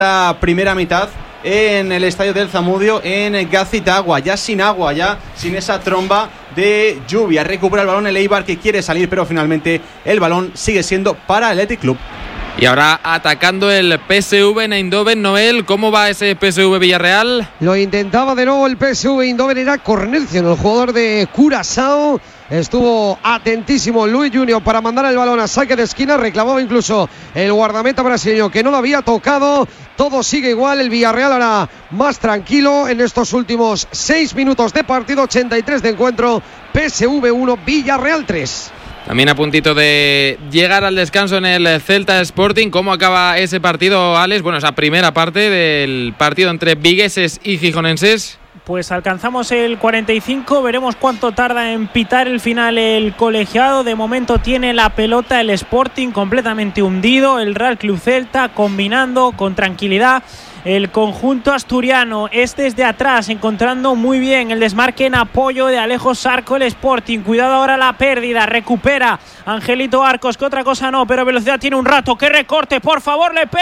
La primera mitad en el estadio del Zamudio en Gazitagua, ya sin agua, ya sin esa tromba de lluvia. Recupera el balón el Eibar, que quiere salir, pero finalmente el balón sigue siendo para el Athletic Club. Y ahora atacando el PSV Eindhoven. Noel, ¿cómo va ese PSV Villarreal? Lo intentaba de nuevo el PSV Eindhoven, era Cornelissen, el jugador de Curazao. Estuvo atentísimo Luis Junior para mandar el balón a saque de esquina. Reclamaba incluso el guardameta brasileño que no lo había tocado. Todo sigue igual. El Villarreal ahora más tranquilo en estos últimos 6 minutos de partido. 83 de encuentro. PSV 1, Villarreal 3. También a puntito de llegar al descanso en el Celta Sporting. ¿Cómo acaba ese partido, Alex? Bueno, esa primera parte del partido entre vigueses y gijonenses. Pues alcanzamos el 45, veremos cuánto tarda en pitar el final el colegiado. De momento tiene la pelota el Sporting completamente hundido, el Real Club Celta combinando con tranquilidad. El conjunto asturiano es desde atrás, encontrando muy bien el desmarque en apoyo de Alejo Sarco, el Sporting. Cuidado ahora la pérdida, recupera Angelito Arcos, que otra cosa no, pero velocidad tiene un rato. ¡Qué recorte! ¡Por favor, le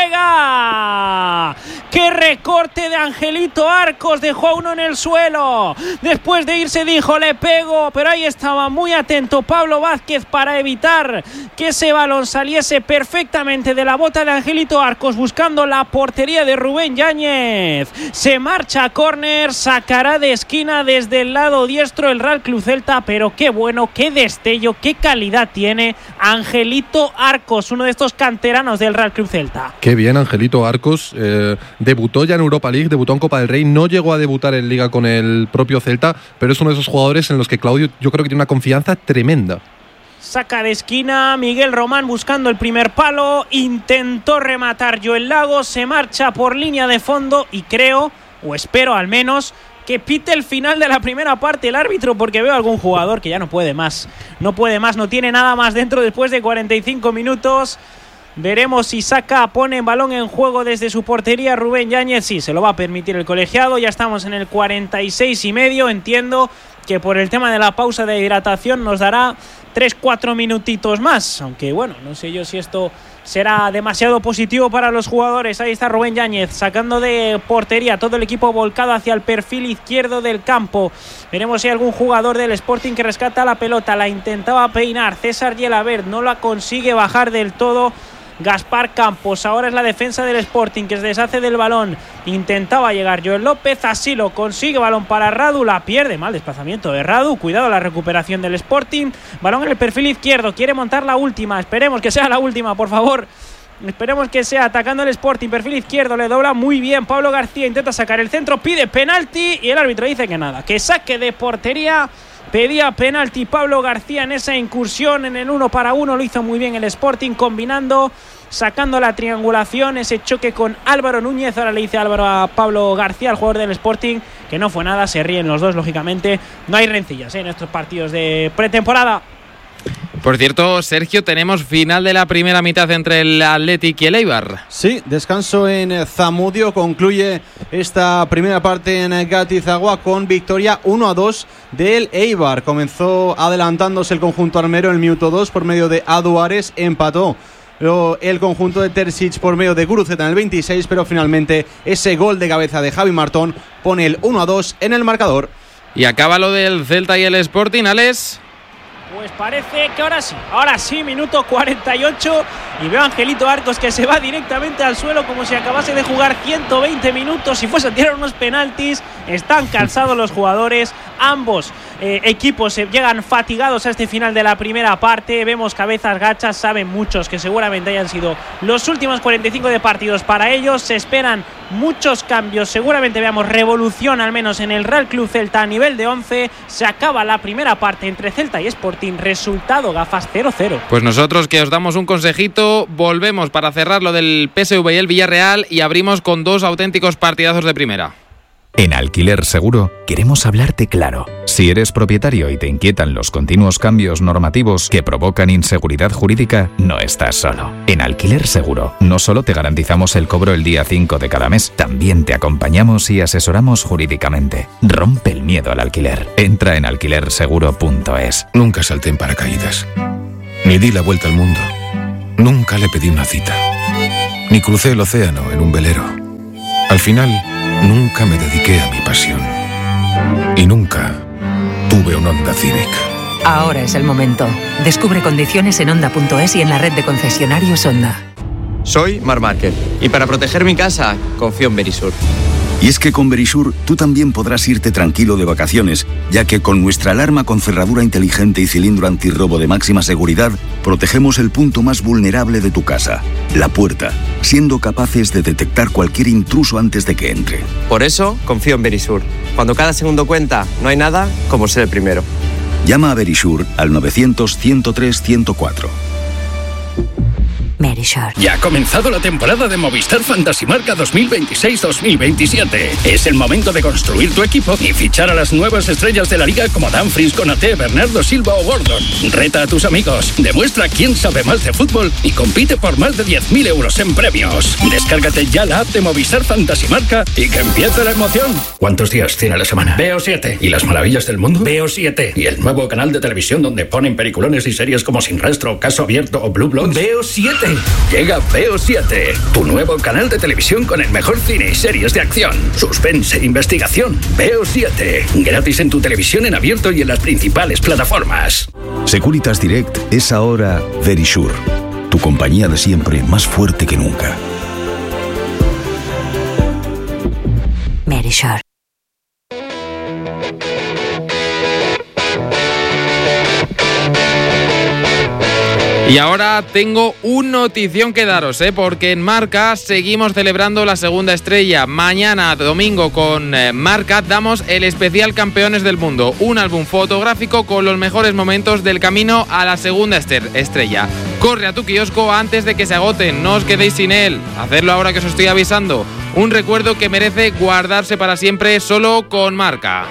pega! ¡Qué recorte de Angelito Arcos! Dejó a uno en el suelo. Después de irse dijo, le pego, pero ahí estaba muy atento Pablo Vázquez para evitar que ese balón saliese perfectamente de la bota de Angelito Arcos, buscando la portería de Rubén Yáñez. Se marcha a córner, sacará de esquina desde el lado diestro el Real Club Celta, pero qué bueno, qué destello, qué calidad tiene Angelito Arcos, uno de estos canteranos del Real Club Celta. Qué bien Angelito Arcos, debutó ya en Europa League, debutó en Copa del Rey, no llegó a debutar en Liga con el propio Celta, pero es uno de esos jugadores en los que Claudio yo creo que tiene una confianza tremenda. Saca de esquina Miguel Román buscando el primer palo, intentó rematar Joel Lagos, se marcha por línea de fondo y creo, o espero al menos, que pite el final de la primera parte el árbitro, porque veo algún jugador que ya no puede más, no tiene nada más dentro después de 45 minutos. Veremos si pone balón en juego desde su portería Rubén Yáñez. Sí, se lo va a permitir el colegiado. Ya estamos en el 46 y medio. Entiendo que por el tema de la pausa de hidratación nos dará 3-4 minutitos más. Aunque bueno, no sé yo si esto será demasiado positivo para los jugadores. Ahí está Rubén Yáñez sacando de portería, todo el equipo volcado hacia el perfil izquierdo del campo. Veremos si hay algún jugador del Sporting que rescata la pelota. La intentaba peinar César Gelabert, no la consigue bajar del todo Gaspar Campos. Ahora es la defensa del Sporting que se deshace del balón. Intentaba llegar Joel López, así lo consigue. Balón para Radu, la pierde. Mal desplazamiento de Radu. Cuidado la recuperación del Sporting. Balón en el perfil izquierdo. Quiere montar la última. Esperemos que sea la última, por favor. Esperemos que sea atacando el Sporting. Perfil izquierdo, le dobla muy bien Pablo García. Intenta sacar el centro, pide penalti y el árbitro dice que nada, que saque de portería. Pedía penalti Pablo García en esa incursión en el 1-1. Lo hizo muy bien el Sporting, combinando, sacando la triangulación, ese choque con Álvaro Núñez. Ahora le dice Álvaro a Pablo García, el jugador del Sporting, que no fue nada. Se ríen los dos, lógicamente. No hay rencillas en estos partidos de pretemporada. Por cierto, Sergio, tenemos final de la primera mitad entre el Athletic y el Eibar. Sí, descanso en Zamudio. Concluye esta primera parte en Gazitagua con victoria 1-2 del Eibar. Comenzó adelantándose el conjunto armero en el minuto 2 por medio de Aduares. Empató el conjunto de Terzic por medio de Guruceta en el 26, pero finalmente ese gol de cabeza de Javi Martón pone el 1-2 en el marcador. Y acaba lo del Celta y el Sporting, Alex. Pues parece que ahora sí, minuto 48 y veo a Angelito Arcos que se va directamente al suelo como si acabase de jugar 120 minutos, si fuese a tirar unos penaltis. Están cansados los jugadores, ambos equipos llegan fatigados a este final de la primera parte. Vemos cabezas gachas, saben muchos que seguramente hayan sido los últimos 45 de partidos para ellos. Se esperan muchos cambios, seguramente veamos revolución al menos en el Real Club Celta a nivel de 11. Se acaba la primera parte entre Celta y Sporting, resultado gafas 0-0. Pues nosotros que os damos un consejito, volvemos para cerrar lo del PSV y el Villarreal y abrimos con dos auténticos partidazos de primera. En Alquiler Seguro queremos hablarte claro. Si eres propietario y te inquietan los continuos cambios normativos que provocan inseguridad jurídica, no estás solo. En Alquiler Seguro no solo te garantizamos el cobro el día 5 de cada mes, también te acompañamos y asesoramos jurídicamente. Rompe el miedo al alquiler. Entra en alquilerseguro.es. Nunca salté en paracaídas, ni di la vuelta al mundo, nunca le pedí una cita, ni crucé el océano en un velero. Al final, nunca me dediqué a mi pasión. Y nunca tuve un Honda Civic. Ahora es el momento. Descubre condiciones en Honda.es y en la red de concesionarios Honda. Soy Marc Márquez y para proteger mi casa confío en Verisur. Y es que con Verisur tú también podrás irte tranquilo de vacaciones, ya que con nuestra alarma con cerradura inteligente y cilindro antirrobo de máxima seguridad, protegemos el punto más vulnerable de tu casa, la puerta, siendo capaces de detectar cualquier intruso antes de que entre. Por eso confío en Verisur. Cuando cada segundo cuenta, no hay nada como ser el primero. Llama a Verisur al 900-103-104. Verisur. Ya ha comenzado la temporada de Movistar Fantasy Marca 2026-2027. Es el momento de construir tu equipo y fichar a las nuevas estrellas de la liga como Dumfries, Konaté, Bernardo Silva o Gordon. Reta a tus amigos, demuestra quién sabe más de fútbol y compite por más de 10.000 euros en premios. Descárgate ya la app de Movistar Fantasy Marca y que empiece la emoción. ¿Cuántos días tiene la semana? Veo 7. ¿Y las maravillas del mundo? Veo 7. ¿Y el nuevo canal de televisión donde ponen peliculones y series como Sin Rastro, Caso Abierto o Blue Bloods? Veo 7. Llega Veo 7, tu nuevo canal de televisión con el mejor cine y series de acción, suspense e investigación. Veo 7, gratis en tu televisión en abierto y en las principales plataformas. Securitas Direct es ahora Verisur, tu compañía de siempre más fuerte que nunca. Verisur. Y ahora tengo un notición que daros, porque en Marca seguimos celebrando la segunda estrella. Mañana, domingo, con Marca damos el especial Campeones del Mundo, un álbum fotográfico con los mejores momentos del camino a la segunda estrella. Corre a tu kiosco antes de que se agoten, no os quedéis sin él. Hacedlo ahora que os estoy avisando. Un recuerdo que merece guardarse para siempre solo con Marca.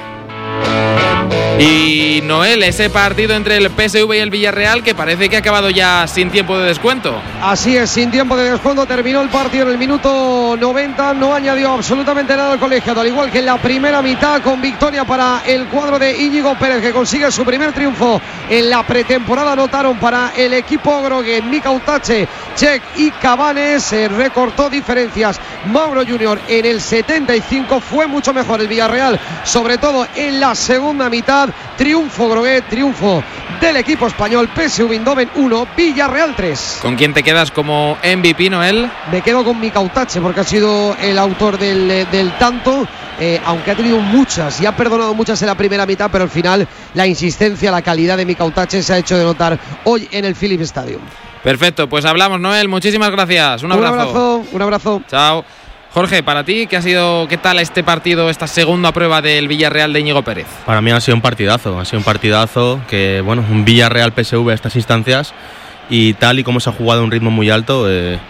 Y Noel, ese partido entre el PSV y el Villarreal que parece que ha acabado ya sin tiempo de descuento. Así es, sin tiempo de descuento terminó el partido en el minuto 90, no añadió absolutamente nada al colegiado, al igual que en la primera mitad, con victoria para el cuadro de Íñigo Pérez, que consigue su primer triunfo en la pretemporada. Anotaron para el equipo grogue Mika Utache, Čech y Cabanes. Se recortó diferencias Mauro Junior en el 75, fue mucho mejor el Villarreal, sobre todo en la segunda mitad. Triunfo grogué, triunfo del equipo español. PSV Eindhoven 1, Villarreal 3. ¿Con quién te quedas como MVP, Noel? Me quedo con Mika Utache porque ha sido el autor del tanto, aunque ha tenido muchas y ha perdonado muchas en la primera mitad, pero al final la insistencia, la calidad de Mika Utache se ha hecho de notar hoy en el Philips Stadium. Perfecto, pues hablamos, Noel, muchísimas gracias. Un abrazo. Un abrazo. Chao. Jorge, para ti, ¿qué tal este partido, esta segunda prueba del Villarreal de Íñigo Pérez? Para mí ha sido un partidazo que, bueno, un Villarreal PSV a estas instancias y tal y como se ha jugado a un ritmo muy alto, es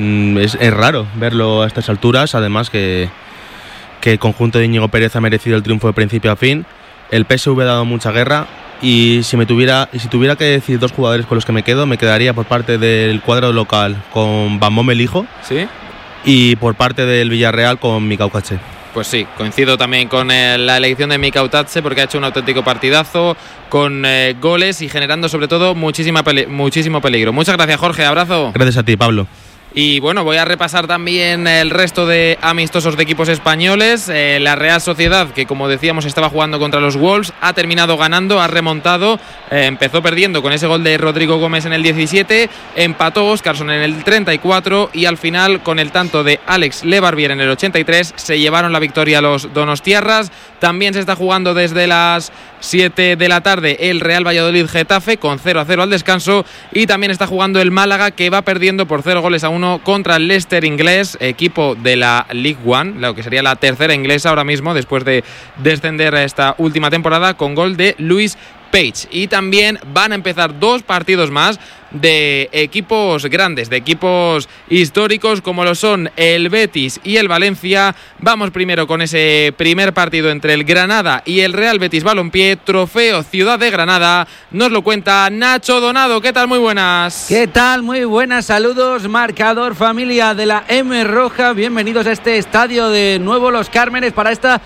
raro verlo a estas alturas. Además que el conjunto de Íñigo Pérez ha merecido el triunfo de principio a fin. El PSV ha dado mucha guerra y si tuviera que decir dos jugadores con los que me quedaría por parte del cuadro local con Van Bommel hijo. ¿Sí? Y por parte del Villarreal con Mika Utache. Pues sí, coincido también con la elección de Mika Utache porque ha hecho un auténtico partidazo con goles y generando sobre todo muchísimo peligro. Muchas gracias, Jorge, abrazo. Gracias a ti, Pablo. Y bueno, voy a repasar también el resto de amistosos de equipos españoles. La Real Sociedad, que como decíamos estaba jugando contra los Wolves, ha terminado ganando, ha remontado. Empezó perdiendo con ese gol de Rodrigo Gómez en el 17, empató Óscarson en el 34 y al final con el tanto de Alex Lebarbier en el 83 se llevaron la victoria a los donostiarras. También se está jugando desde las 7 de la tarde el Real Valladolid Getafe con 0-0 al descanso y también está jugando el Málaga, que va perdiendo por 0-1 contra el Leicester inglés, equipo de la League One, lo que sería la tercera inglesa ahora mismo después de descender esta última temporada, con gol de Luis Page. Y también van a empezar dos partidos más de equipos grandes, de equipos históricos como lo son el Betis y el Valencia. Vamos primero con ese primer partido entre el Granada y el Real Betis Balompié, trofeo Ciudad de Granada. Nos lo cuenta Nacho Donado. ¿Qué tal? Muy buenas. ¿Qué tal? Muy buenas, saludos, marcador, familia de la M Roja. Bienvenidos a este estadio de Nuevo Los Cármenes para esta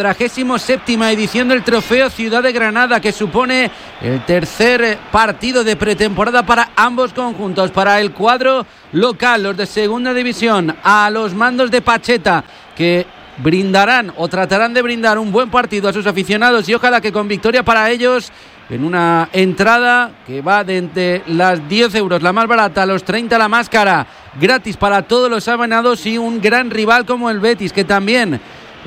47ª edición del trofeo Ciudad de Granada, que supone el tercer partido de pretemporada para ambos conjuntos. Para el cuadro local, los de segunda división, a los mandos de Pacheta, que brindarán o tratarán de brindar un buen partido a sus aficionados y ojalá que con victoria para ellos en una entrada que va de entre las 10 euros la más barata a los 30 la más cara, gratis para todos los abonados, y un gran rival como el Betis, que también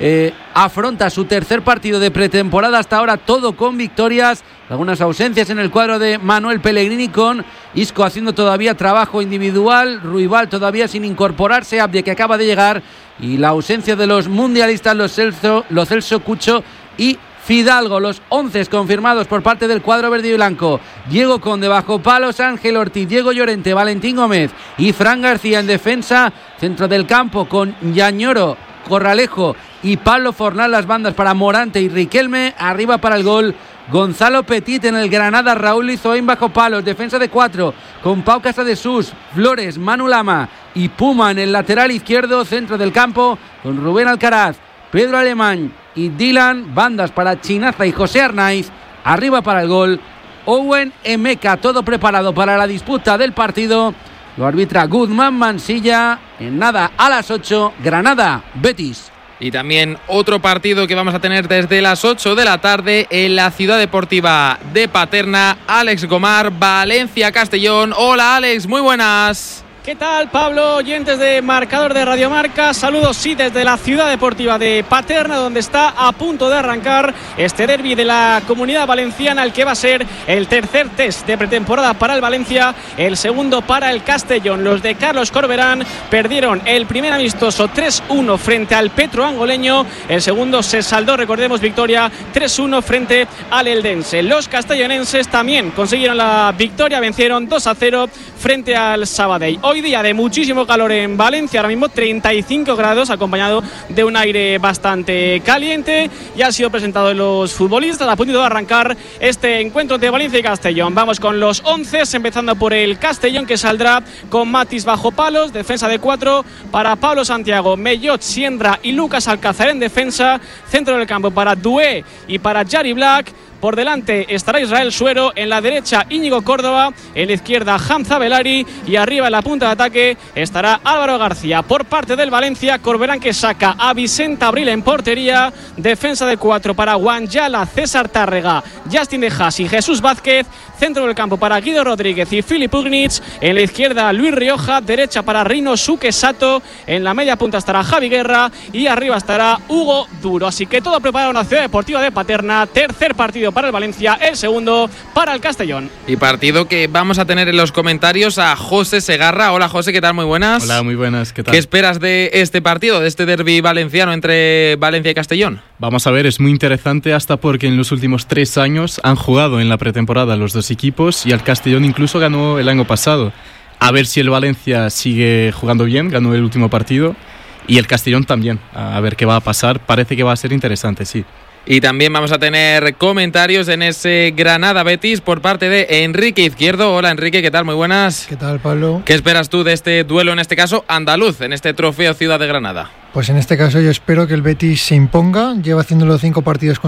afronta su tercer partido de pretemporada hasta ahora, todo con victorias, algunas ausencias en el cuadro de Manuel Pellegrini, con Isco haciendo todavía trabajo individual, Ruibal todavía sin incorporarse, Abde que acaba de llegar, y la ausencia de los mundialistas, los Celso, Cucho y Fidalgo. Los 11 confirmados por parte del cuadro verde y blanco: Diego Conde bajo palos, Ángel Ortiz, Diego Llorente, Valentín Gómez y Fran García en defensa, centro del campo con Yañoro, Corralejo y Pablo Fornal, las bandas para Morante y Riquelme, arriba para el gol Gonzalo Petit. En el Granada, Raúl Lizoín bajo palos, defensa de 4 con Pau Casadesús, Flores, Manu Lama y Puma en el lateral izquierdo, centro del campo con Rubén Alcaraz, Pedro Alemán y Dylan, bandas para Chinaza y José Arnaiz, arriba para el gol Owen Emeka. Todo preparado para la disputa del partido. Lo arbitra Guzmán Mansilla. En nada, a las 8, Granada Betis. Y también otro partido que vamos a tener desde las 8 de la tarde en la Ciudad Deportiva de Paterna. Alex Gomar, Valencia-Castellón. Hola Alex, muy buenas. ¿Qué tal, Pablo? Oyentes de Marcador de Radio Marca, saludos sí desde la Ciudad Deportiva de Paterna, donde está a punto de arrancar este derbi de la Comunidad Valenciana, el que va a ser el tercer test de pretemporada para el Valencia, el segundo para el Castellón. Los de Carlos Corberán perdieron el primer amistoso 3-1 frente al Petro Angoleño, el segundo se saldó, recordemos, victoria 3-1 frente al Eldense. Los castellonenses también consiguieron la victoria, vencieron 2-0 frente al Sabadell. Hoy día de muchísimo calor en Valencia, ahora mismo 35 grados, acompañado de un aire bastante caliente. Ya han sido presentados los futbolistas, a punto de arrancar este encuentro de Valencia y Castellón. Vamos con los 11, empezando por el Castellón, que saldrá con Matis bajo palos, defensa de 4 para Pablo Santiago, Mellot, Siendra y Lucas Alcázar en defensa, centro del campo para Doué y para Jari Black. Por delante estará Israel Suero, en la derecha Íñigo Córdoba, en la izquierda Hamza Belari y arriba en la punta de ataque estará Álvaro García. Por parte del Valencia, Corberán, que saca a Vicente Abril en portería, defensa de 4 para Wanjala, César Tárrega, Justin De Haas y Jesús Vázquez, centro del campo para Guido Rodríguez y Filip Ugnitz, en la izquierda Luis Rioja, derecha para Rino Suke Sato, en la media punta estará Javi Guerra y arriba estará Hugo Duro. Así que todo preparado en la Ciudad Deportiva de Paterna, tercer partido para el Valencia, el segundo para el Castellón. Y partido que vamos a tener en los comentarios a José Segarra. Hola José, ¿qué tal? Muy buenas. Hola, muy buenas, ¿qué tal? ¿Qué esperas de este partido, de este derbi valenciano entre Valencia y Castellón? Vamos a ver, es muy interesante hasta porque en los últimos 3 años han jugado en la pretemporada los dos equipos y el Castellón incluso ganó el año pasado. A ver si el Valencia sigue jugando bien, ganó el último partido, y el Castellón también. A ver qué va a pasar, parece que va a ser interesante, sí. Y también vamos a tener comentarios en ese Granada Betis por parte de Enrique Izquierdo. Hola Enrique, ¿qué tal? Muy buenas. ¿Qué tal, Pablo? ¿Qué esperas tú de este duelo, en este caso andaluz, en este trofeo Ciudad de Granada? Pues en este caso yo espero que el Betis se imponga. Lleva haciéndolo 5 partidos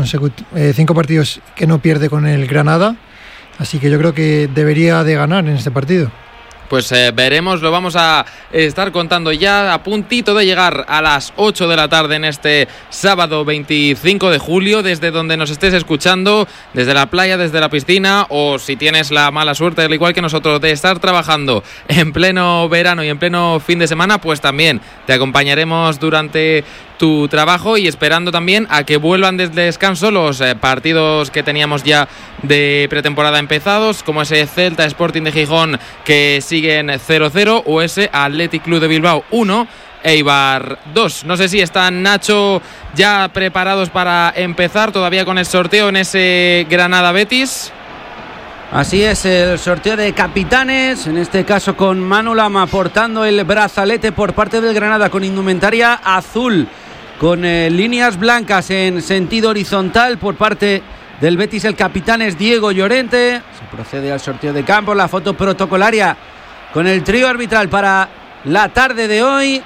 que no pierde con el Granada, así que yo creo que debería de ganar en este partido. Pues veremos, lo vamos a estar contando ya, a puntito de llegar a las 8 de la tarde en este sábado 25 de julio, desde donde nos estés escuchando, desde la playa, desde la piscina, o si tienes la mala suerte, al igual que nosotros, de estar trabajando en pleno verano y en pleno fin de semana, pues también te acompañaremos durante tu trabajo y esperando también a que vuelvan desde descanso los partidos que teníamos ya de pretemporada empezados, como ese Celta Sporting de Gijón que siguen 0-0 o ese Athletic Club de Bilbao 1, Eibar 2. No sé si están, Nacho, ya preparados para empezar todavía con el sorteo en ese Granada Betis. Así es, el sorteo de capitanes, en este caso con Manu Lama portando el brazalete por parte del Granada con indumentaria azul, con líneas blancas en sentido horizontal. Por parte del Betis el capitán es Diego Llorente. Se procede al sorteo de campo, la foto protocolaria con el trío arbitral para la tarde de hoy.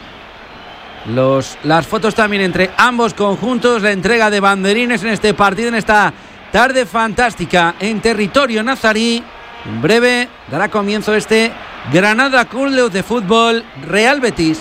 Las fotos también entre ambos conjuntos, la entrega de banderines en este partido, en esta tarde fantástica en territorio nazarí. En breve dará comienzo este Granada Club de Fútbol Real Betis.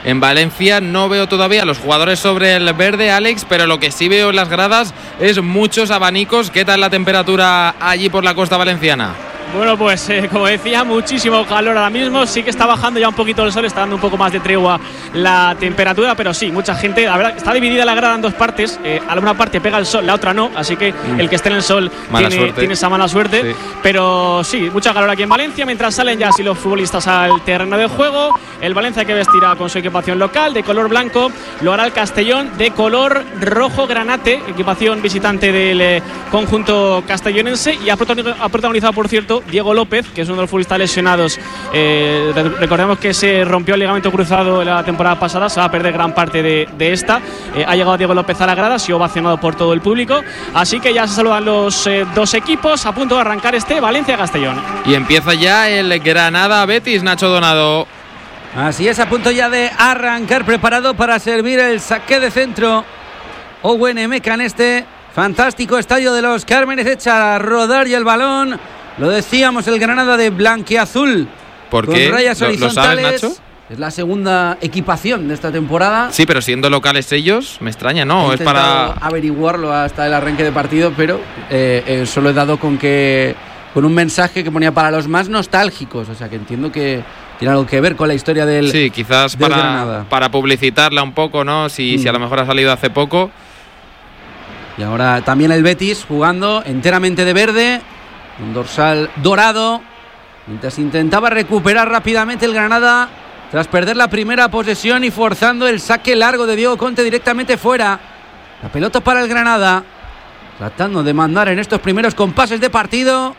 en Valencia. No veo todavía a los jugadores sobre el verde, Alex, pero lo que sí veo en las gradas es muchos abanicos. ¿Qué tal la temperatura allí por la costa valenciana? Bueno, pues como decía, muchísimo calor ahora mismo. Sí que está bajando ya un poquito el sol, está dando un poco más de tregua la temperatura, pero sí, mucha gente. La verdad, está dividida la grada en dos partes. A una parte pega el sol, la otra no. Así que el que esté en el sol tiene esa mala suerte. Sí. Pero sí, mucha calor aquí en Valencia. Mientras salen ya así los futbolistas al terreno de juego, el Valencia que vestirá con su equipación local de color blanco, lo hará el Castellón de color rojo granate, equipación visitante del conjunto castellonense. Y ha protagonizado, por cierto, Diego López, que es uno de los futbolistas lesionados. Recordemos que se rompió el ligamento cruzado la temporada pasada, se va a perder gran parte de esta. Ha llegado Diego López a la grada, ha sido ovacionado por todo el público. Así que ya se saludan los dos equipos, a punto de arrancar este Valencia-Castellón. Y empieza ya el Granada-Betis, Nacho Donado. Así es, a punto ya de arrancar, preparado para servir el saque de centro. Owen Emeka en este fantástico estadio de los Cármenes, echa a rodar y el balón. Lo decíamos, el Granada de blanquiazul. ¿Por qué? Con rayas horizontales. ¿Lo sabes, Nacho? Es la segunda equipación de esta temporada. Sí, pero siendo locales ellos, me extraña, ¿no? He es para averiguarlo hasta el arranque de partido, pero solo he dado con un mensaje que ponía para los más nostálgicos. O sea, que entiendo que tiene algo que ver con la historia del Sí, quizás del Granada. Para publicitarla un poco, ¿no? Si a lo mejor ha salido hace poco. Y ahora también el Betis jugando enteramente de verde, un dorsal dorado, mientras intentaba recuperar rápidamente el Granada tras perder la primera posesión y forzando el saque largo de Diego Conte directamente fuera. La pelota para el Granada, tratando de mandar en estos primeros compases de partido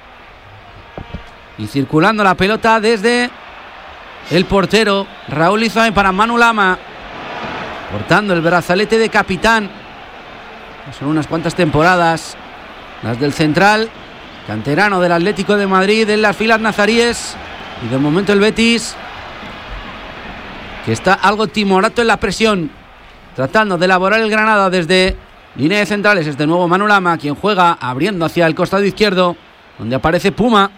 y circulando la pelota desde el portero Raúl Izae para Manu Lama, portando el brazalete de capitán. Son unas cuantas temporadas las del central, canterano del Atlético de Madrid, en las filas nazaríes. Y de momento el Betis, que está algo timorato en la presión, tratando de elaborar el Granada desde línea de centrales. Es de nuevo Manu Lama quien juega abriendo hacia el costado izquierdo, donde aparece Puma,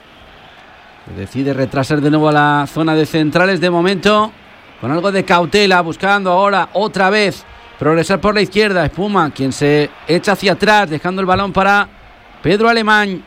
que decide retrasar de nuevo a la zona de centrales de momento, con algo de cautela, buscando ahora otra vez progresar por la izquierda. Es Puma quien se echa hacia atrás, dejando el balón para Pedro Alemán.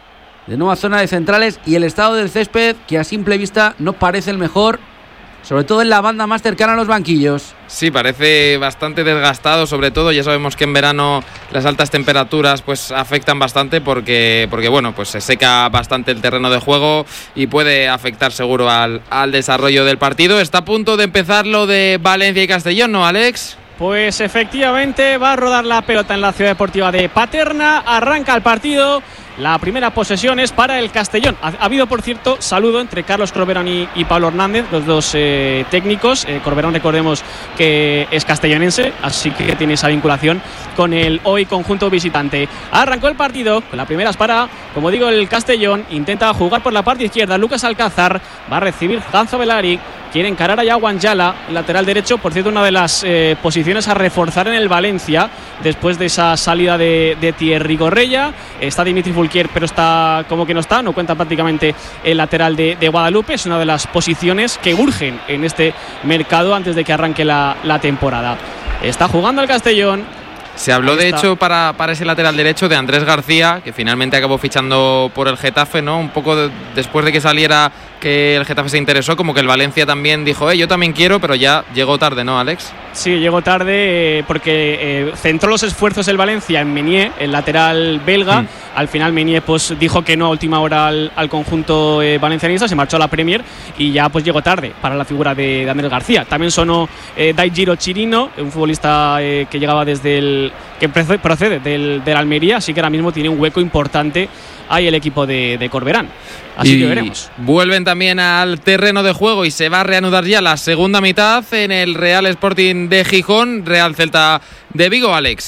De nuevo a zona de centrales, y el estado del césped, que a simple vista no parece el mejor, sobre todo en la banda más cercana a los banquillos. Sí, parece bastante desgastado, sobre todo. Ya sabemos que en verano las altas temperaturas pues afectan bastante porque bueno, pues se seca bastante el terreno de juego y puede afectar seguro al desarrollo del partido. Está a punto de empezar lo de Valencia y Castellón, ¿no, Alex? Pues efectivamente va a rodar la pelota en la Ciudad Deportiva de Paterna. Arranca el partido. La primera posesión es para el Castellón. Ha habido, por cierto, saludo entre Carlos Corberán y Pablo Hernández, los dos técnicos. Corberán, recordemos que es castellonense, así que tiene esa vinculación con el hoy conjunto visitante. Arrancó el partido, con la primera es para, como digo, el Castellón. Intenta jugar por la parte izquierda. Lucas Alcázar va a recibir Ganzo Velari. Quiere encarar a Yawan Yala, lateral derecho. Por cierto, una de las posiciones a reforzar en el Valencia después de esa salida de Thierry Correia. Está Dimitri Fulquier, pero está como que no está. No cuenta prácticamente el lateral de Guadalupe. Es una de las posiciones que urgen en este mercado antes de que arranque la temporada. Está jugando el Castellón. Se habló, de hecho, para ese lateral derecho de Andrés García, que finalmente acabó fichando por el Getafe, ¿no? Un poco después de que saliera que el Getafe se interesó, como que el Valencia también dijo, yo también quiero, pero ya llegó tarde, ¿no, Alex? Sí, llegó tarde porque centró los esfuerzos el Valencia en Meunier, el lateral belga. Al final Meunier pues dijo que no a última hora al conjunto valencianista, se marchó a la Premier y ya pues llegó tarde para la figura de Andrés García. También sonó Daigiro Chirino, un futbolista que llegaba que procede del Almería, así que ahora mismo tiene un hueco importante ahí el equipo de Corberán. Así que veremos. Vuelven también al terreno de juego y se va a reanudar ya la segunda mitad en el Real Sporting de Gijón, Real Celta de Vigo, Alex.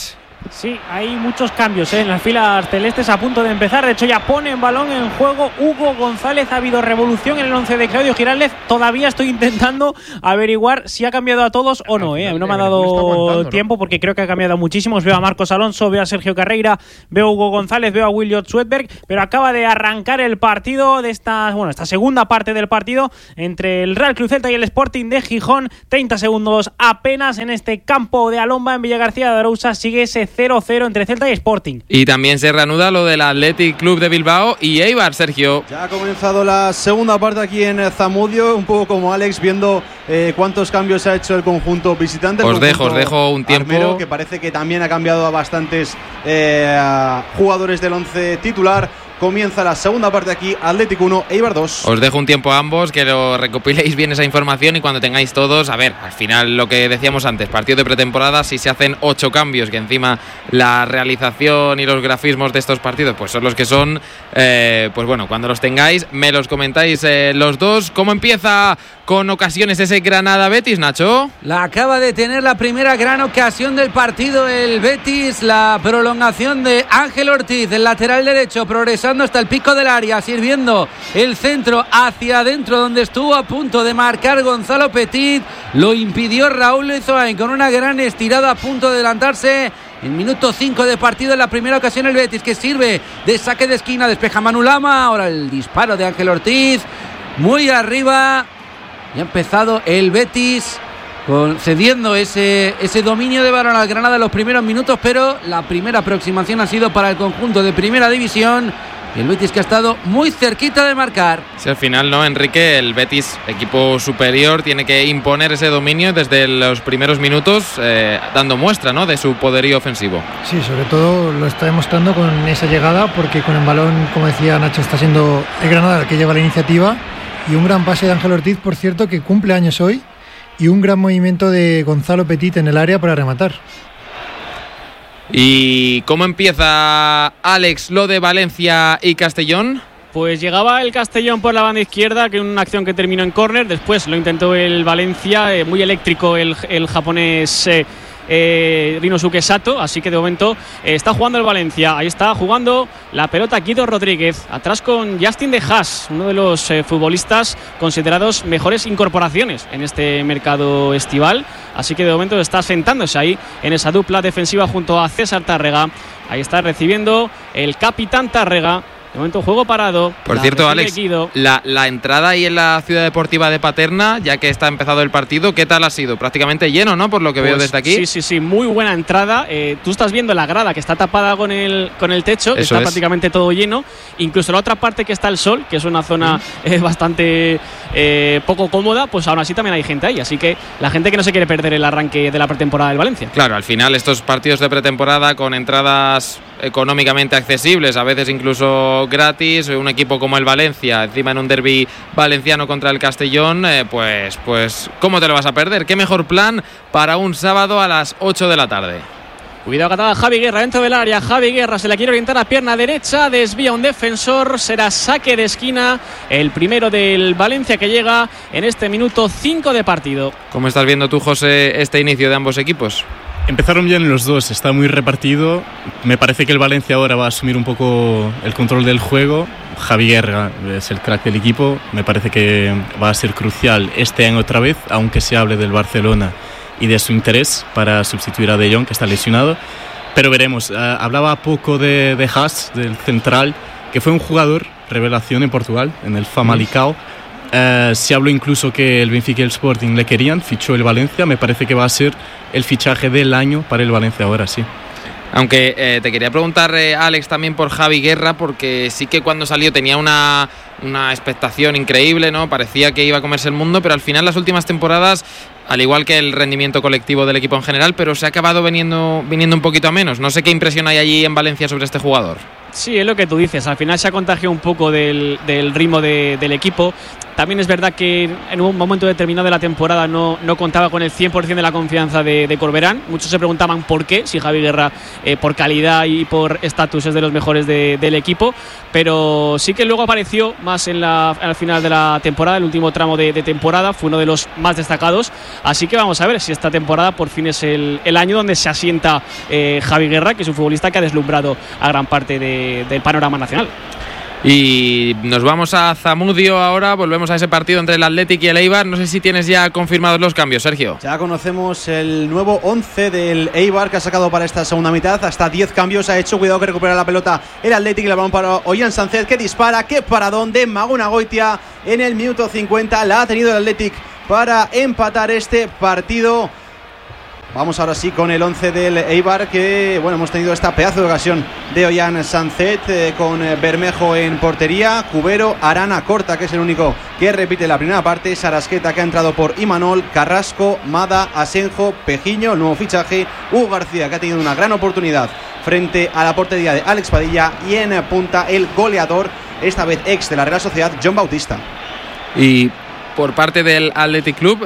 Sí, hay muchos cambios en las filas celestes a punto de empezar. De hecho, ya pone en balón en juego Hugo González. Ha habido revolución en el 11 de Claudio Giraldez. Todavía estoy intentando averiguar si ha cambiado a todos o no. No me ha dado tiempo porque creo que ha cambiado muchísimos. Veo a Marcos Alonso, veo a Sergio Carreira, veo a Hugo González, veo a Williot Swedberg. Pero acaba de arrancar el partido de esta segunda parte del partido entre el Real Club Celta y el Sporting de Gijón. 30 segundos apenas en este campo de Alomba en Villagarcía de Arousa. Sigue ese 0-0 entre Celta y Sporting. Y también se reanuda lo del Athletic Club de Bilbao y Eibar, Sergio. Ya ha comenzado la segunda parte aquí en Zamudio, un poco como Alex, viendo cuántos cambios ha hecho el conjunto visitante. Os dejo un tiempo. Armero, que parece que también ha cambiado a bastantes jugadores del 11 titular. Comienza la segunda parte aquí, Athletic 1, Eibar 2. Os dejo un tiempo a ambos, que lo recopiléis bien esa información y cuando tengáis todos, a ver, al final lo que decíamos antes, partido de pretemporada, si se hacen 8 cambios, que encima la realización y los grafismos de estos partidos pues son los que son, pues bueno, cuando los tengáis me los comentáis los dos. ¿Cómo empieza con ocasiones ese Granada-Betis, Nacho? La acaba de tener la primera gran ocasión del partido el Betis, la prolongación de Ángel Ortiz, el lateral derecho, progresando hasta el pico del área, sirviendo el centro hacia adentro donde estuvo a punto de marcar Gonzalo Petit. Lo impidió Raúl Lezoain con una gran estirada a punto de adelantarse. En minuto 5 de partido, en la primera ocasión el Betis, que sirve de saque de esquina, despeja Manu Lama. Ahora el disparo de Ángel Ortiz, muy arriba. Y ha empezado el Betis cediendo ese dominio de balón al Granada en los primeros minutos, pero la primera aproximación ha sido para el conjunto de primera división. Y el Betis que ha estado muy cerquita de marcar. Si al final, ¿no, Enrique? El Betis, equipo superior, tiene que imponer ese dominio desde los primeros minutos, dando muestra, ¿no?, de su poderío ofensivo. Sí, sobre todo lo está demostrando con esa llegada, porque con el balón, como decía Nacho, está siendo el Granada el que lleva la iniciativa. Y un gran pase de Ángel Ortiz, por cierto, que cumple años hoy. Y un gran movimiento de Gonzalo Petit en el área para rematar. ¿Y cómo empieza, Alex, lo de Valencia y Castellón? Pues llegaba el Castellón por la banda izquierda, que una acción que terminó en córner. Después lo intentó el Valencia, muy eléctrico el japonés Rinosuke Sato, así que de momento está jugando el Valencia. Ahí está jugando la pelota Guido Rodríguez, atrás con Justin de Haas, uno de los futbolistas considerados mejores incorporaciones en este mercado estival, así que de momento está sentándose ahí en esa dupla defensiva junto a César Tárrega. Ahí está recibiendo el capitán Tárrega. De momento juego parado. Por cierto, Alex, la entrada ahí en la Ciudad Deportiva de Paterna, ya que está empezado el partido, ¿qué tal ha sido? Prácticamente lleno, ¿no? Por lo que veo desde aquí. Sí, muy buena entrada. Tú estás viendo la grada que está tapada con el techo, está prácticamente todo lleno. Incluso la otra parte que está el sol, que es una zona bastante poco cómoda, pues aún así también hay gente ahí. Así que la gente que no se quiere perder el arranque de la pretemporada del Valencia. Claro, al final estos partidos de pretemporada con entradas económicamente accesibles, a veces incluso gratis, un equipo como el Valencia, encima en un derbi valenciano contra el Castellón, pues ¿cómo te lo vas a perder? ¿Qué mejor plan para un sábado a las 8 de la tarde? Cuidado que ataba Javi Guerra dentro del área. Javi Guerra se la quiere orientar a pierna derecha, desvía un defensor, será saque de esquina, el primero del Valencia que llega en este minuto 5 de partido. ¿Cómo estás viendo tú, José, este inicio de ambos equipos? Empezaron bien los dos, está muy repartido. Me parece que el Valencia ahora va a asumir un poco el control del juego. Javi Guerra es el crack del equipo, me parece que va a ser crucial este año otra vez, aunque se hable del Barcelona y de su interés para sustituir a De Jong, que está lesionado. Pero veremos. Hablaba poco de Haas, del central, que fue un jugador revelación en Portugal, en el Famalicão. Se habló incluso que el Benfica y el Sporting le querían, fichó el Valencia. Me parece que va a ser el fichaje del año para el Valencia ahora, sí. Aunque te quería preguntar, Alex, también por Javi Guerra, porque sí que cuando salió tenía una expectación increíble, ¿no? Parecía que iba a comerse el mundo, pero al final las últimas temporadas, al igual que el rendimiento colectivo del equipo en general, pero se ha acabado viniendo un poquito a menos. No sé qué impresión hay allí en Valencia sobre este jugador. Sí, es lo que tú dices, al final se ha contagiado un poco del ritmo del equipo. También es verdad que en un momento determinado de la temporada no contaba con el 100% de la confianza de Corberán. Muchos se preguntaban por qué, si Javi Guerra por calidad y por estatus es de los mejores del equipo, pero sí que luego apareció más al final de la temporada, el último tramo de temporada, fue uno de los más destacados. Así que vamos a ver si esta temporada por fin es el año donde se asienta Javi Guerra, que es un futbolista que ha deslumbrado a gran parte del panorama nacional. Y nos vamos a Zamudio ahora, volvemos a ese partido entre el Athletic y el Eibar. No sé si tienes ya confirmados los cambios, Sergio. Ya conocemos el nuevo 11 del Eibar que ha sacado para esta segunda mitad. Hasta 10 cambios ha hecho. Cuidado que recupera la pelota el Athletic y el balón para Ollán Sánchez, que dispara. Qué paradón de Magunagoitia en el minuto 50. La ha tenido el Athletic para empatar este partido. Vamos ahora sí con el 11 del Eibar, que bueno, hemos tenido esta pedazo de ocasión de Ollán Sánchez con Bermejo en portería, Cubero, Arana, Corta, que es el único que repite la primera parte, Sarasqueta, que ha entrado por Imanol, Carrasco, Mada, Asenjo, Pejiño, el nuevo fichaje, Hugo García, que ha tenido una gran oportunidad frente a la portería de Alex Padilla, y en punta el goleador, esta vez ex de la Real Sociedad, John Bautista. Y por parte del Athletic Club,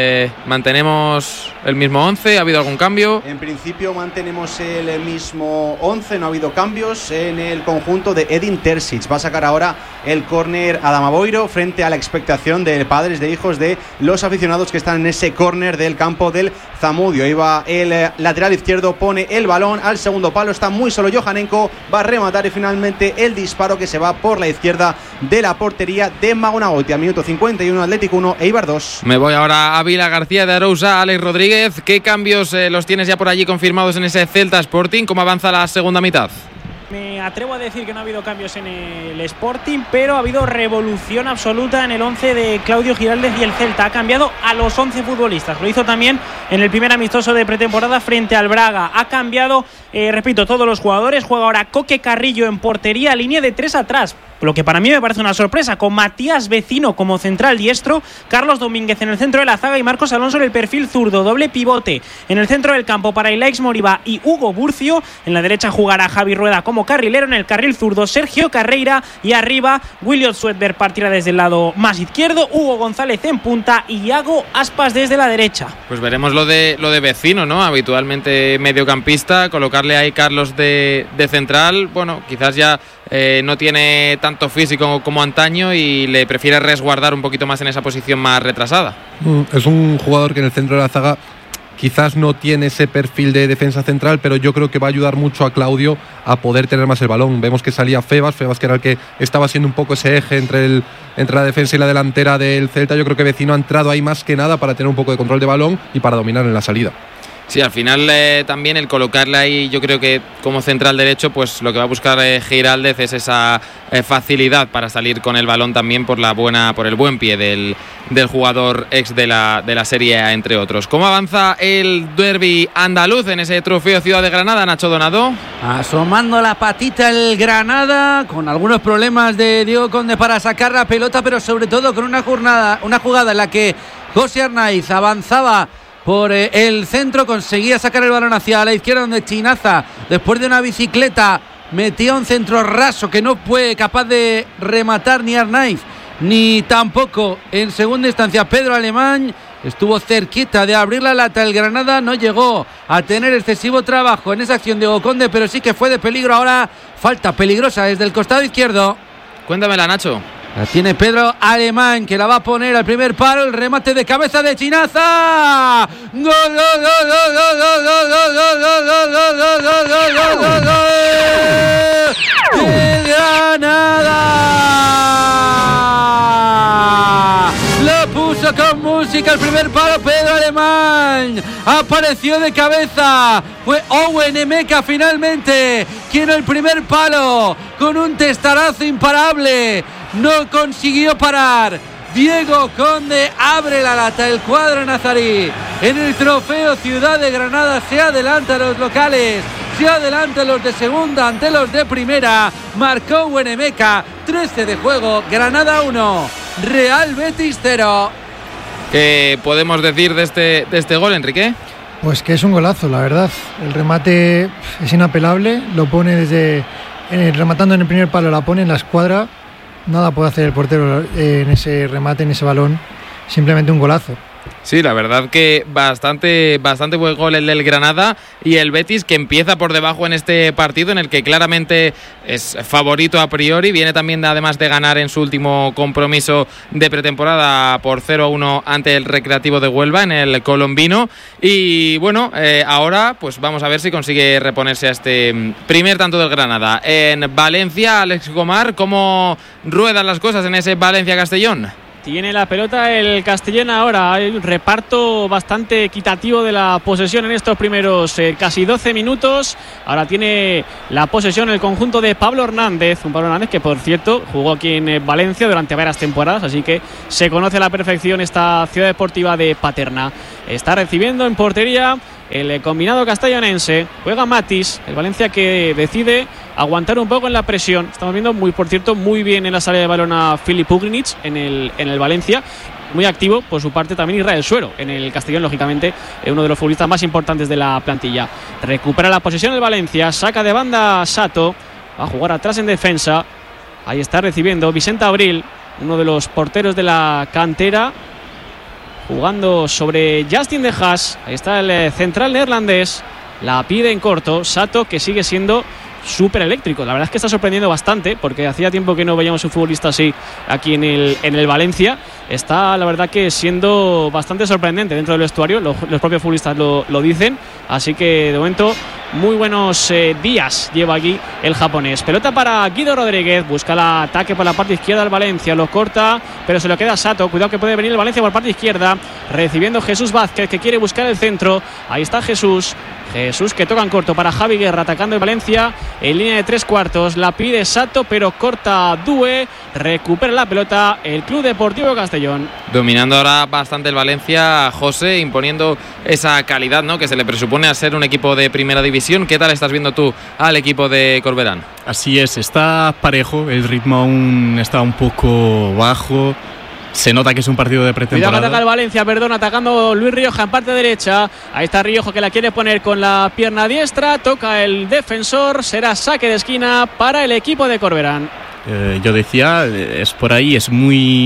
mantenemos el mismo 11, ¿ha habido algún cambio? En principio mantenemos el mismo 11, no ha habido cambios en el conjunto de Edin Terzic. Va a sacar ahora el córner Adama Boiro frente a la expectación de padres de hijos de los aficionados que están en ese córner del campo del Zamudio. Ahí va el lateral izquierdo, pone el balón al segundo palo, está muy solo Johanenko, va a rematar y finalmente el disparo que se va por la izquierda de la portería de Magunagoitia. Minuto 51, Athletic 1, Eibar 2. Me voy ahora a Vila García de Arousa, Alex Rodríguez. ¿Qué cambios los tienes ya por allí confirmados en ese Celta Sporting? ¿Cómo avanza la segunda mitad? Me atrevo a decir que no ha habido cambios en el Sporting, pero ha habido revolución absoluta en el 11 de Claudio Giraldez y el Celta. Ha cambiado a los 11 futbolistas. Lo hizo también en el primer amistoso de pretemporada frente al Braga. Ha cambiado, repito, todos los jugadores. Juega ahora Coque Carrillo en portería, línea de 3 atrás. Lo que para mí me parece una sorpresa, con Matías Vecino como central diestro, Carlos Domínguez en el centro de la zaga y Marcos Alonso en el perfil zurdo, doble pivote en el centro del campo para Ilaix Moriba y Hugo Burcio. En la derecha jugará Javi Rueda como carrilero, en el carril zurdo Sergio Carreira y arriba Williot Sweatberg partirá desde el lado más izquierdo, Hugo González en punta y Iago Aspas desde la derecha. Pues veremos lo de Vecino, ¿no? Habitualmente mediocampista, colocarle ahí Carlos de central, bueno, quizás ya no tiene tanto físico como antaño y le prefiere resguardar un poquito más en esa posición más retrasada. Es un jugador que en el centro de la zaga quizás no tiene ese perfil de defensa central, pero yo creo que va a ayudar mucho a Claudio a poder tener más el balón. Vemos que salía Febas que era el que estaba siendo un poco ese eje entre la defensa y la delantera del Celta. Yo creo que Vecino ha entrado ahí más que nada para tener un poco de control de balón y para dominar en la salida. Sí, al final también el colocarle ahí, yo creo que como central derecho, pues lo que va a buscar Giraldez es esa facilidad para salir con el balón también por el buen pie del jugador ex de la Serie A, entre otros. ¿Cómo avanza el derbi andaluz en ese trofeo Ciudad de Granada, Nacho Donado? Asomando la patita el Granada, con algunos problemas de Diego Conde para sacar la pelota, pero sobre todo con una jugada en la que José Arnaiz avanzaba por el centro, conseguía sacar el balón hacia la izquierda, donde Chinaza, después de una bicicleta, metía un centro raso que no fue capaz de rematar ni Arnaiz ni tampoco en segunda instancia Pedro Alemán. Estuvo cerquita de abrir la lata el Granada, no llegó a tener excesivo trabajo en esa acción de Oconde, pero sí que fue de peligro. Ahora falta peligrosa desde el costado izquierdo. Cuéntamela, Nacho. La tiene Pedro Alemán, que la va a poner al primer palo. El remate de cabeza de Chinaza. ¡Gol, gol, gol, gol, gol, gol, gol, gol, gol, de Granada! Lo puso con música el primer palo Pedro Alemán. Apareció de cabeza. Fue Owen Emeka finalmente quien el primer palo con un testarazo imparable. No consiguió parar. Diego Conde abre la lata. El cuadro nazarí en el trofeo Ciudad de Granada se adelanta a los locales, se adelanta a los de segunda ante los de primera. Marcó Emeka. 13 de juego. Granada 1, Real Betis 0. ¿Qué podemos decir de este gol, Enrique? Pues que es un golazo, la verdad. El remate es inapelable. Lo pone rematando en el primer palo, la pone en la escuadra. nada puede hacer el portero en ese remate, en ese balón, simplemente un golazo. Sí, la verdad que bastante buen gol el del Granada, y el Betis, que empieza por debajo en este partido en el que claramente es favorito a priori. Viene también además de ganar en su último compromiso de pretemporada por 0-1 ante el Recreativo de Huelva en el Colombino. Y bueno, ahora pues vamos a ver si consigue reponerse a este primer tanto del Granada. En Valencia, Alex Gomar, ¿cómo ruedan las cosas en ese Valencia-Castellón? Tiene la pelota el Castellón ahora. Hay un reparto bastante equitativo de la posesión en estos primeros casi 12 minutos. Ahora tiene la posesión el conjunto de Pablo Hernández. Un Pablo Hernández que, por cierto, jugó aquí en Valencia durante varias temporadas, así que se conoce a la perfección esta ciudad deportiva de Paterna. Está recibiendo en portería el combinado castellonense. Juega Matis, el Valencia que decide aguantar un poco en la presión. Estamos viendo por cierto, muy bien en la salida de balón a Filip Ugrinic en el Valencia. Muy activo por su parte también Israel Suero en el Castellón, lógicamente uno de los futbolistas más importantes de la plantilla. Recupera la posesión el Valencia, saca de banda Sato, va a jugar atrás en defensa. Ahí está recibiendo Vicente Abril, uno de los porteros de la cantera, jugando sobre Justin De Haas. Ahí está el central neerlandés, la pide en corto. Sato, que sigue siendo súper eléctrico. La verdad es que está sorprendiendo bastante, porque hacía tiempo que no veíamos un futbolista así aquí en el Valencia. Está, la verdad, que siendo bastante sorprendente dentro del vestuario. Los propios futbolistas lo dicen. Así que de momento muy buenos días lleva aquí el japonés. Pelota para Guido Rodríguez, busca el ataque por la parte izquierda del Valencia, lo corta, pero se lo queda Sato. Cuidado que puede venir el Valencia por la parte izquierda, recibiendo Jesús Vázquez, que quiere buscar el centro. Ahí está Jesús que toca en corto para Javi Guerra, atacando el Valencia en línea de 3/4. La pide Sato, pero corta Due. Recupera la pelota el Club Deportivo Castellón. Dominando ahora bastante el Valencia, José, imponiendo esa calidad, ¿no?, que se le presupone a ser un equipo de primera división. ¿Qué tal estás viendo tú al equipo de Corberán? Así es, está parejo, el ritmo aún está un poco bajo. Se nota que es un partido de pretemporada. Cuidado que ataca el Valencia, atacando Luis Rioja en parte derecha. Ahí está Rioja, que la quiere poner con la pierna diestra. Toca el defensor, será saque de esquina para el equipo de Corberán. Yo decía, es por ahí, está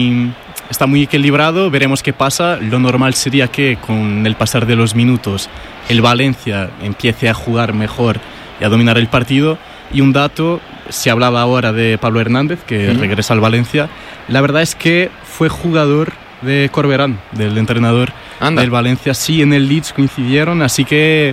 muy equilibrado. Veremos qué pasa. Lo normal sería que con el pasar de los minutos el Valencia empiece a jugar mejor y a dominar el partido. Y un dato, se hablaba ahora de Pablo Hernández, que regresa al Valencia. La verdad es que fue jugador de Corberán, del entrenador del Valencia. Sí, en el Leeds coincidieron, así que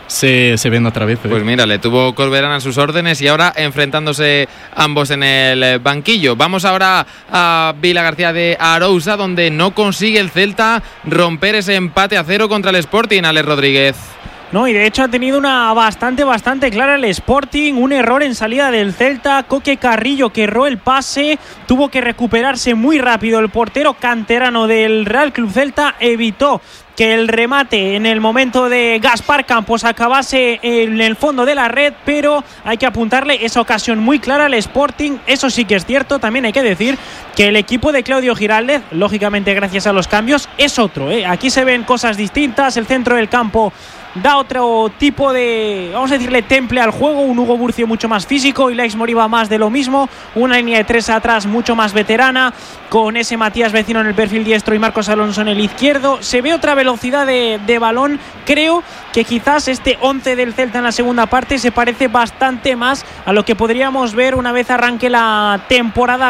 se ven otra vez. Pues mira, le tuvo Corberán a sus órdenes y ahora enfrentándose ambos en el banquillo. Vamos ahora a Vila García de Arousa, donde no consigue el Celta romper ese empate a 0 contra el Sporting, Alex Rodríguez. No, y de hecho ha tenido una bastante clara el Sporting, un error en salida del Celta. Coque Carrillo, que erró el pase, tuvo que recuperarse muy rápido. El portero canterano del Real Club Celta evitó que el remate en el momento de Gaspar Campos acabase en el fondo de la red, pero hay que apuntarle esa ocasión muy clara al Sporting. Eso sí que es cierto. También hay que decir que el equipo de Claudio Giraldez, lógicamente gracias a los cambios, es otro, ¿eh? Aquí se ven cosas distintas. El centro del campo da otro tipo de, vamos a decirle, temple al juego. Un Hugo Burcio mucho más físico y Lex Moriba más de lo mismo. Una línea de 3 atrás mucho más veterana, con ese Matías Vecino en el perfil diestro y Marcos Alonso en el izquierdo. Se ve otra velocidad de balón. Creo que quizás este 11 del Celta en la segunda parte se parece bastante más a lo que podríamos ver una vez arranque la temporada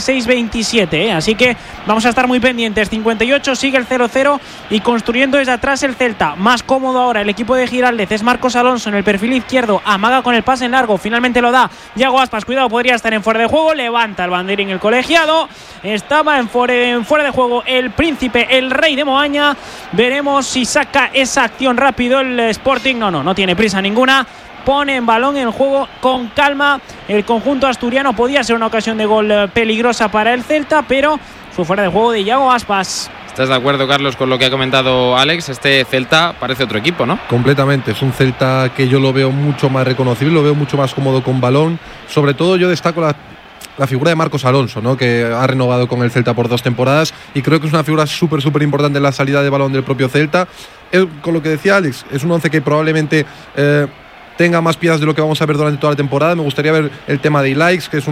26-27, ¿eh? Así que vamos a estar muy pendientes. 58, sigue el 0-0 y construyendo desde atrás el Celta. Más cómodo ahora el equipo de Giraldez, es Marcos Alonso en el perfil izquierdo, amaga con el pase en largo, finalmente lo da Yago Aspas, cuidado, podría estar en fuera de juego, levanta el banderín el colegiado. Estaba en fuera de juego el Príncipe, el Rey de Moaña. Veremos si saca esa acción rápido el Sporting. No tiene prisa ninguna. Pone en balón en juego con calma el conjunto asturiano. Podía ser una ocasión de gol peligrosa para el Celta, pero fue fuera de juego de Yago Aspas. ¿Estás de acuerdo, Carlos, con lo que ha comentado Alex? Este Celta parece otro equipo, ¿no? Completamente, es un Celta que yo lo veo mucho más reconocible, lo veo mucho más cómodo con balón. Sobre todo yo destaco la figura de Marcos Alonso, ¿no?, que ha renovado con el Celta por 2 temporadas y creo que es una figura súper importante en la salida de balón del propio Celta. Con lo que decía Alex, es un 11 que probablemente tenga más piezas de lo que vamos a ver durante toda la temporada. Me gustaría ver el tema de Ilaix, que es una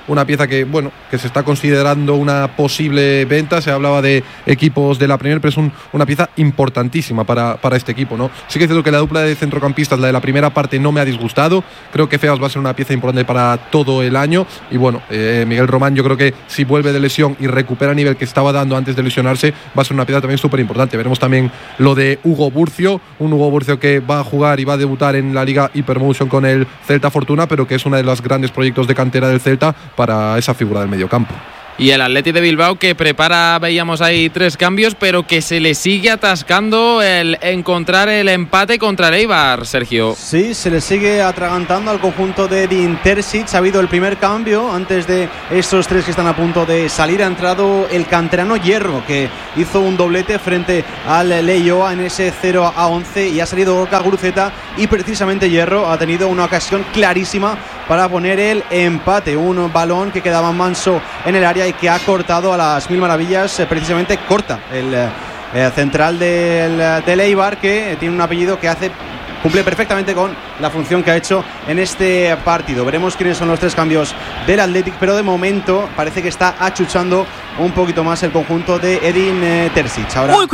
una pieza que, bueno, que se está considerando una posible venta. Se hablaba de equipos de la Premier, pero es una pieza importantísima para este equipo, ¿no? Sí que es cierto que la dupla de centrocampistas, la de la primera parte, no me ha disgustado. Creo que Febas va a ser una pieza importante para todo el año. Y bueno, Miguel Román, yo creo que si vuelve de lesión y recupera el nivel que estaba dando antes de lesionarse, va a ser una pieza también súper importante. Veremos también lo de Hugo Burcio, un Hugo Burcio que va a jugar y va a debutar en la Liga Hypermotion con el Celta Fortuna, pero que es uno de los grandes proyectos de cantera del Celta para esa figura del mediocampo. Y el Athletic de Bilbao, que prepara, veíamos ahí 3 cambios, pero que se le sigue atascando el encontrar el empate contra el Eibar, Sergio. Sí, se le sigue atragantando al conjunto de Edin Terzic. Ha habido el primer cambio antes de estos 3 que están a punto de salir. Ha entrado el canterano Hierro, que hizo un doblete frente al Leioa en ese 0-11, y ha salido Gorka Guruceta, y precisamente Hierro ha tenido una ocasión clarísima para poner el empate. Un balón que quedaba manso en el área y que ha cortado a las mil maravillas, precisamente corta el central del Eibar, que tiene un apellido que cumple perfectamente con la función que ha hecho en este partido. Veremos quiénes son los 3 cambios del Athletic, pero de momento parece que está achuchando un poquito más el conjunto de Edin Terzic. Ahora... ¡Uy,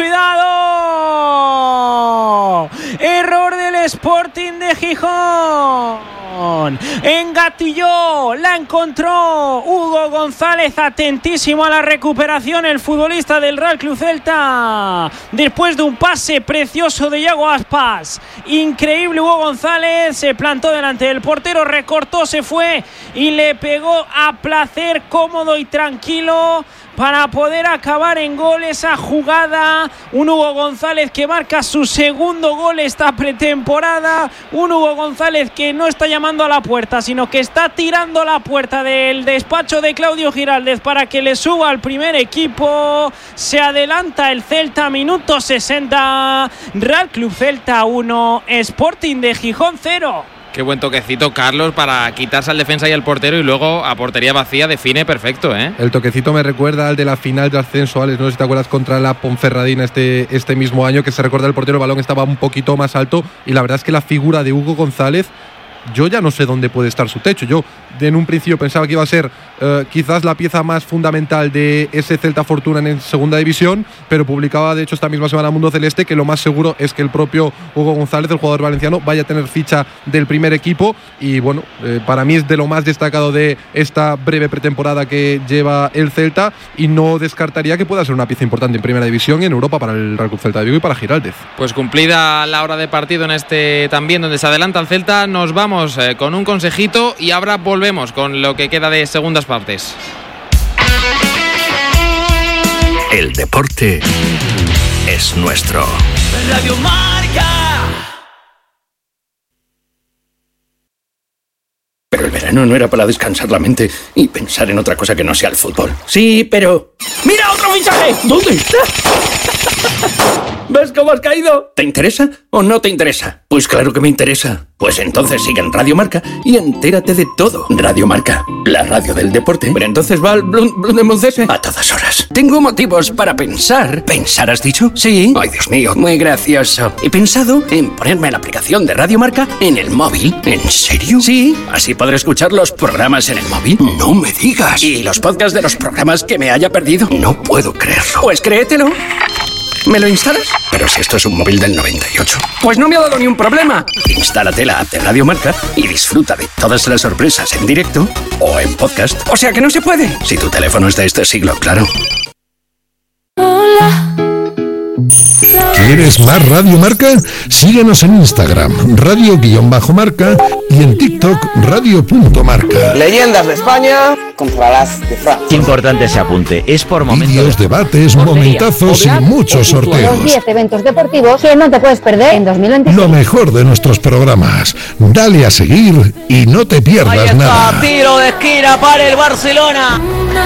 cuidado! Error del Sporting de Gijón. Engatilló, la encontró Hugo González, atentísimo a la recuperación el futbolista del Real Club Celta, después de un pase precioso de Iago Aspas. Increíble, Hugo González se plantó delante del portero, recortó, se fue y le pegó a placer, cómodo y tranquilo, para poder acabar en gol esa jugada. Un Hugo González que marca su segundo gol esta pretemporada. Un Hugo González que no está llamando a la puerta, sino que está tirando a la puerta del despacho de Claudio Giraldez para que le suba al primer equipo. Se adelanta el Celta, minuto 60. Real Club Celta 1, Sporting de Gijón 0. Qué buen toquecito, Carlos, para quitarse al defensa y al portero, y luego a portería vacía define perfecto, ¿eh? El toquecito me recuerda al de la final de ascenso, Alex, no sé si te acuerdas, contra la Ponferradina este mismo año, que se recuerda el portero, el balón estaba un poquito más alto, y la verdad es que la figura de Hugo González, yo ya no sé dónde puede estar su techo. Yo en un principio pensaba que iba a ser quizás la pieza más fundamental de ese Celta Fortuna en segunda división, pero publicaba de hecho esta misma semana Mundo Celeste que lo más seguro es que el propio Hugo González, el jugador valenciano, vaya a tener ficha del primer equipo. Y bueno, para mí es de lo más destacado de esta breve pretemporada que lleva el Celta, y no descartaría que pueda ser una pieza importante en primera división y en Europa para el Real Club Celta de Vigo y para Giraldez. Pues cumplida la hora de partido en este también donde se adelanta el Celta, nos vamos con un consejito y ahora volvemos con lo que queda de segundas partes. El deporte es nuestro. Radio Marca. Pero el verano no era para descansar la mente y pensar en otra cosa que no sea el fútbol. Sí, pero... ¡Mira otro fichaje! ¿Dónde está? ¿Ves cómo has caído? ¿Te interesa o no te interesa? Pues claro que me interesa. Pues entonces sigue en Radio Marca y entérate de todo. Radio Marca, la radio del deporte. Pero entonces va al Blundemonsese a todas horas. Tengo motivos para pensar. ¿Pensar has dicho? Sí. Ay, Dios mío, muy gracioso. He pensado en ponerme la aplicación de Radio Marca en el móvil. ¿En serio? Sí. Así podré escuchar los programas en el móvil. No me digas. ¿Y los podcasts de los programas que me haya perdido? No puedo creerlo. Pues créetelo. ¿Me lo instalas? Pero si esto es un móvil del 98. Pues no me ha dado ni un problema. Instálate la app de Radio Marca y disfruta de todas las sorpresas en directo o en podcast. O sea que no se puede. Si tu teléfono es de este siglo, claro. ¿Quieres más Radio Marca? Síguenos en Instagram, radio_marca, y en TikTok, radio.marca. Leyendas de España contra las de Francia. Importante ese apunte, es por momentos. Vídeos, debates, momentazos y muchos sorteos. Los 10 eventos deportivos que no te puedes perder en 2026. Lo mejor de nuestros programas. Dale a seguir y no te pierdas nada. Tiro de esquina para el Barcelona.